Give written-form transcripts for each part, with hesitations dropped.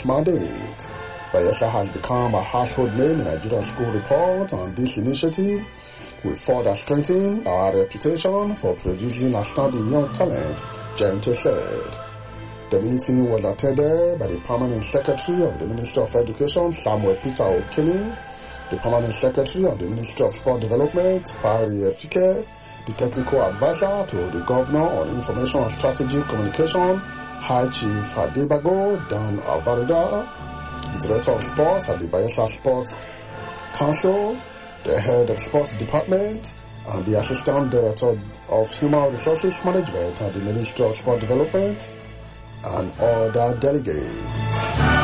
mandate. Bayelsa has become a household name in Nigerian School Report, and this initiative will further strengthen our reputation for producing outstanding young talent, Gente said. The meeting was attended by the Permanent Secretary of the Ministry of Education, Samuel Peter Okene, the Permanent Secretary of the Ministry of Sport Development, Pari Efike, the Technical Advisor to the Governor on Information and Strategic Communication, High Chief Adebago Dan Avarida, the Director of Sports at the Bayelsa Sports Council, the Head of Sports Department, and the Assistant Director of Human Resources Management at the Ministry of Sport Development, and other delegates.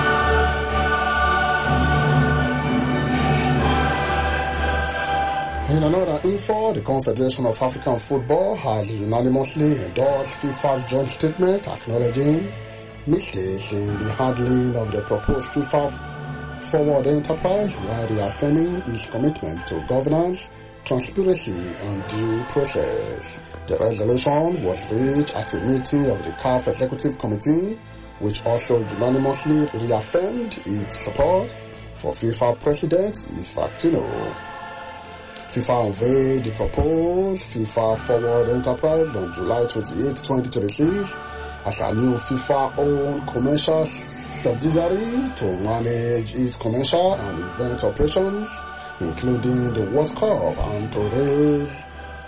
In another info, the Confederation of African Football has unanimously endorsed FIFA's joint statement acknowledging mistakes in the handling of the proposed FIFA forward enterprise while reaffirming its commitment to governance, transparency, and due process. The resolution was reached at a meeting of the CAF Executive Committee, which also unanimously reaffirmed its support for FIFA President Infantino. FIFA unveiled the proposed FIFA Forward Enterprise on July 28, 2026 as a new FIFA-owned commercial subsidiary to manage its commercial and event operations, including the World Cup, and to raise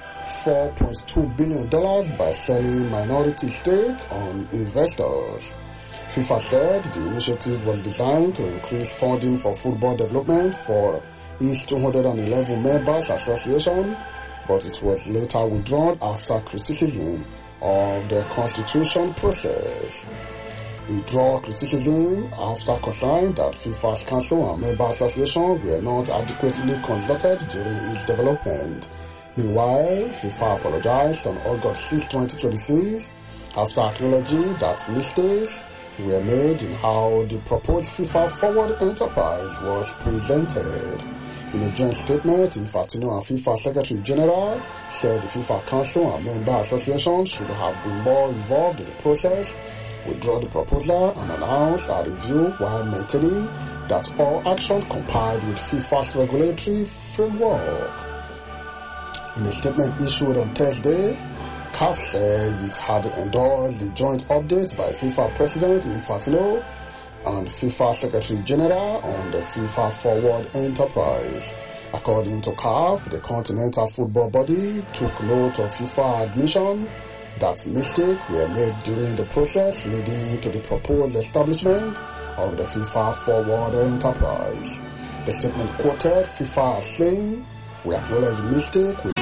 $4.2 billion by selling minority stake on investors. FIFA said the initiative was designed to increase funding for football development for its 211 members association, but it was later withdrawn after criticism of the constitution process. It drew criticism after concerning that FIFA's council and member association were not adequately consulted during its development. Meanwhile, FIFA apologized on August 6, 2026 after acknowledging that mistakes were made in how the proposed FIFA Forward Enterprise was presented. In a joint statement, Infantino and FIFA Secretary General said the FIFA Council and member associations should have been more involved in the process, withdraw the proposal, and announce a review while maintaining that all action complied with FIFA's regulatory framework. In a statement issued on Thursday, CAF said it had endorsed the joint update by FIFA President Infantino and FIFA Secretary General on the FIFA Forward Enterprise. According to CAF, the continental football body took note of FIFA admission that mistakes were made during the process leading to the proposed establishment of the FIFA Forward Enterprise. The statement quoted FIFA as saying, "We acknowledge mistake we